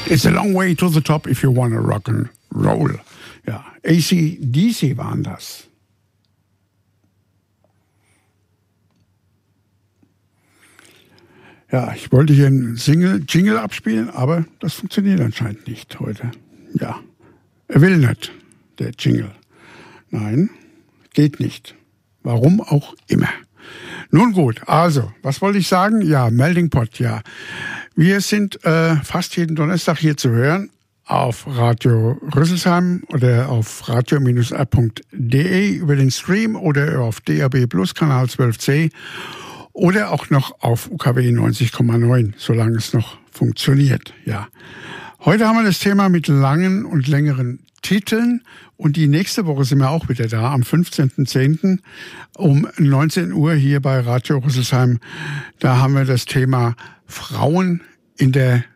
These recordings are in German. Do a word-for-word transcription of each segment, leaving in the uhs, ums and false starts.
It's a long way to the top if you wanna rock and roll. Ja, A C D C waren das. Ja, ich wollte hier einen Single, Jingle abspielen, aber das funktioniert anscheinend nicht heute. Ja, er will nicht, der Jingle. Nein, geht nicht. Warum auch immer. Nun gut, also, was wollte ich sagen? Ja, Melting Pot, ja. Wir sind äh, fast jeden Donnerstag hier zu hören auf Radio Rüsselsheim oder auf radio Bindestrich r punkt de über den Stream oder auf D A B Plus Kanal zwölf C oder auch noch auf U K W neunzig Komma neun, solange es noch funktioniert. Ja. Heute haben wir das Thema mit langen und längeren Titeln und die nächste Woche sind wir auch wieder da, am fünfzehnten zehnten um neunzehn Uhr hier bei Radio Rüsselsheim. Da haben wir das Thema Frauen in der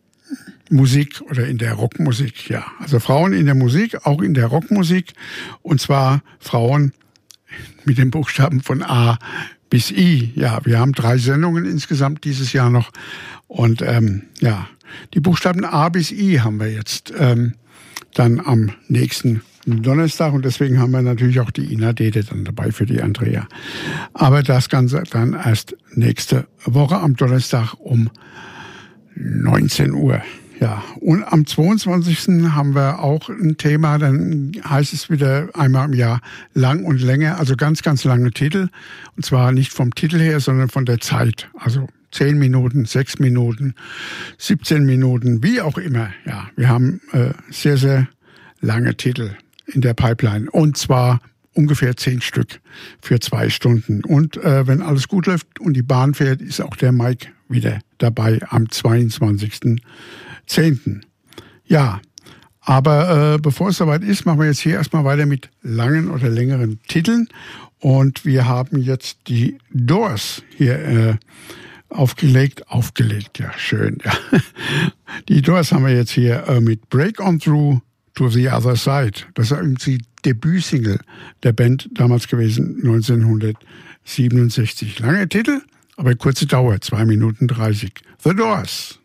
Musik oder in der Rockmusik, ja. Also Frauen in der Musik, auch in der Rockmusik und zwar Frauen mit den Buchstaben von A bis I. Ja, wir haben drei Sendungen insgesamt dieses Jahr noch und ähm, ja, die Buchstaben A bis I haben wir jetzt ähm, dann am nächsten Donnerstag und deswegen haben wir natürlich auch die Ina Dede dann dabei für die Andrea. Aber das Ganze dann erst nächste Woche am Donnerstag um neunzehn Uhr. Ja, und am zweiundzwanzigsten haben wir auch ein Thema, dann heißt es wieder einmal im Jahr lang und länger, also ganz, ganz lange Titel. Und zwar nicht vom Titel her, sondern von der Zeit. Also zehn Minuten, sechs Minuten, siebzehn Minuten, wie auch immer. Ja, wir haben äh, sehr, sehr lange Titel in der Pipeline. Und zwar ungefähr zehn Stück für zwei Stunden. Und äh, wenn alles gut läuft und die Bahn fährt, ist auch der Mike wieder dabei am zweiundzwanzigsten zehnten Ja, aber äh, bevor es soweit ist, machen wir jetzt hier erstmal weiter mit langen oder längeren Titeln. Und wir haben jetzt die Doors hier äh, aufgelegt. Aufgelegt, ja, schön. Ja. Die Doors haben wir jetzt hier äh, mit Break On Through to the Other Side. Das ist irgendwie die Debütsingle der Band damals gewesen, neunzehnhundertsiebenundsechzig. Langer Titel, aber kurze Dauer, zwei Minuten dreißig. The Doors.